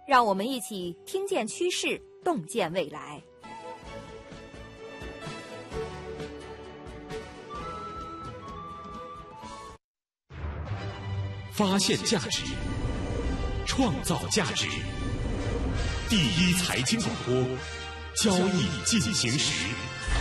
让我们一起听见趋势，洞见未来。 发现价值，创造价值。第一财经广播，交易进行时。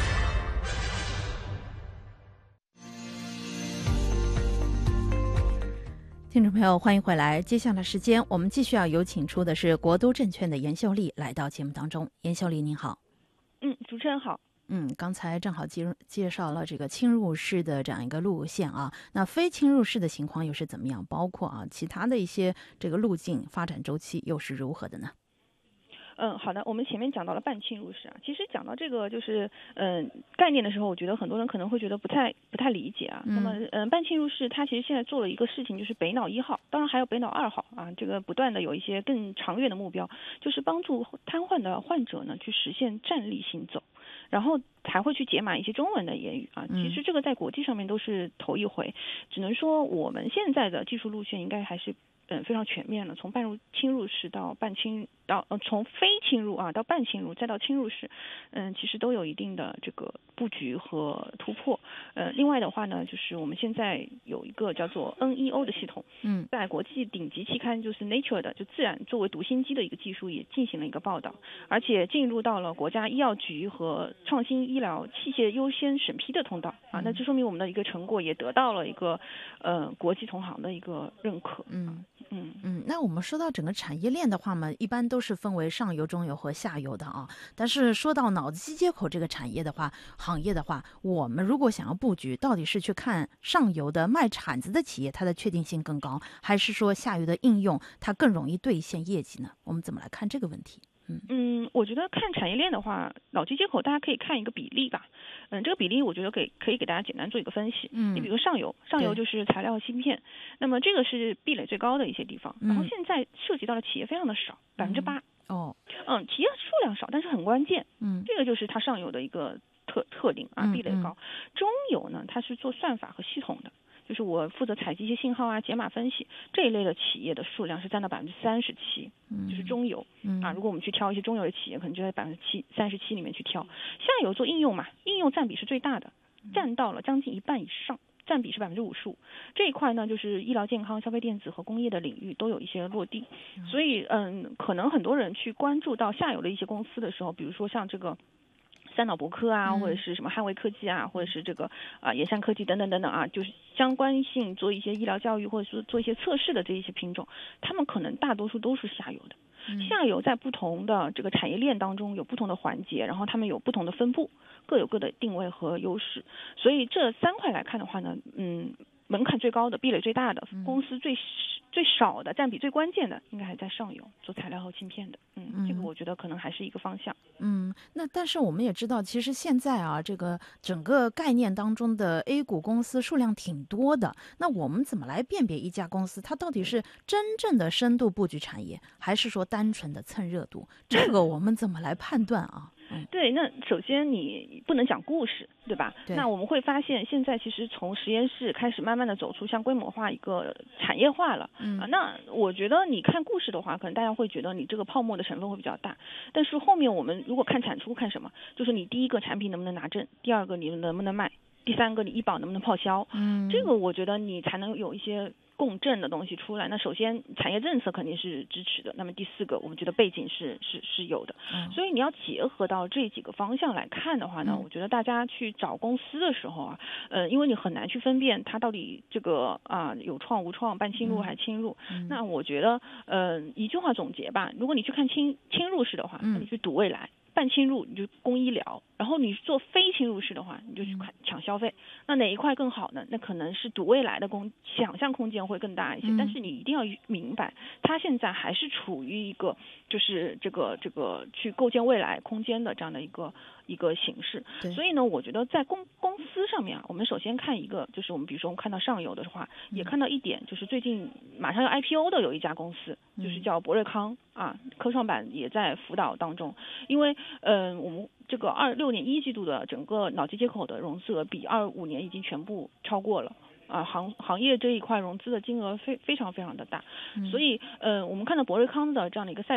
听众朋友，欢迎回来。接下来时间，我们继续要有请出的是国都证券的严秀丽来到节目当中。严秀丽，您好。 主持人好。 刚才正好介绍了这个侵入式的这样一个路线啊，那非侵入式的情况又是怎么样？包括其他的一些这个路径发展周期又是如何的呢？ 好的，我们前面讲到了半侵入式啊，其实讲到这个就是概念的时候，我觉得很多人可能会觉得不太理解啊。那么半侵入式它其实现在做了一个事情，就是北脑1号，当然还有北脑2号啊，这个不断的有一些更长远的目标，就是帮助瘫痪的患者呢去实现站立行走，然后才会去解码一些中文的言语啊。其实这个在国际上面都是头一回，只能说我们现在的技术路线应该还是非常全面了，从侵入式到从非侵入到半侵入再到侵入式，其实都有一定的这个布局和突破。另外的话呢，就是我们现在有一个叫做 NEO 的系统，在国际顶级期刊就是 Nature 的就自然作为读心机的一个技术也进行了一个报道，而且进入到了国家医药局和创新医疗器械优先审批的通道啊，那这说明我们的一个成果也得到了一个国际同行的一个认可。 那我们说到整个产业链的话嘛，一般都是分为上游、中游和下游的啊。但是说到脑机接口这个产业的话，行业的话，我们如果想要布局，到底是去看上游的卖铲子的企业，它的确定性更高，还是说下游的应用它更容易兑现业绩呢？我们怎么来看这个问题？ 我觉得看产业链的话，脑机接口大家可以看一个比例吧。这个比例我觉得可以给大家简单做一个分析。你比如上游就是材料芯片，那么这个是壁垒最高的一些地方。然后现在涉及到的企业非常的少，8%。企业数量少，但是很关键。这个就是它上游的一个特定啊，壁垒高。中游呢，它是做算法和系统的。就是我负责采集一些信号啊、解码分析这一类的企业的数量是占到37%，就是中游啊。如果我们去挑一些中游的企业，可能就在37%里面去挑。下游做应用嘛，应用占比是最大的，占到了将近一半以上，占比是55%。这一块呢，就是医疗健康、消费电子和工业的领域都有一些落地。所以可能很多人去关注到下游的一些公司的时候，比如说像这个三脑博科啊，或者是什么汉威科技啊，或者是这个野山科技等等啊，就是相关性做一些医疗教育或者是做一些测试的这一些品种，他们可能大多数都是下游的。下游在不同的这个产业链当中有不同的环节，然后他们有不同的分布，各有各的定位和优势。所以这3块来看的话呢，门槛最高的、壁垒最大的、公司最少的、占比最关键的，应该还在上游做材料和芯片的。这个我觉得可能还是一个方向。 那但是我们也知道，其实现在这个整个概念当中的 A 股公司数量挺多的。那我们怎么来辨别一家公司它到底是真正的深度布局产业，还是说单纯的蹭热度？这个我们怎么来判断啊？ 对，那首先你不能讲故事，对吧？那我们会发现，现在其实从实验室开始慢慢的走出像规模化一个产业化了。那我觉得你看故事的话，可能大家会觉得你这个泡沫的成分会比较大，但是后面我们如果看产出，看什么？就是你第一个产品能不能拿证，第二个你能不能卖，第三个你医保能不能报销。这个我觉得你才能有一些共振的东西出来。那首先产业政策肯定是支持的，那么第4个我们觉得背景是有的。所以你要结合到这几个方向来看的话呢，我觉得大家去找公司的时候因为你很难去分辨它到底这个有创无创、半侵入还是侵入。那我觉得一句话总结吧，如果你去看侵入式的话，你去赌未来；半侵入你就攻医疗，然后你做非侵入式的话，你就去抢消费。那哪一块更好呢？那可能是赌未来的想象空间会更大一些。但是你一定要明白，它现在还是处于一个就是这个去构建未来空间的这样的一个形式。所以呢，我觉得在公司上面我们首先看一个，就是我们比如说我们看到上游的话，也看到一点，就是最近马上要 IPO 的有一家公司，就是叫博瑞康科创板也在辅导当中。因为我们这个26年1季度的整个脑机接口的融资额比25年已经全部超过了。行业这一块融资的金额非常非常的大。所以我们看到博瑞康的这样的一个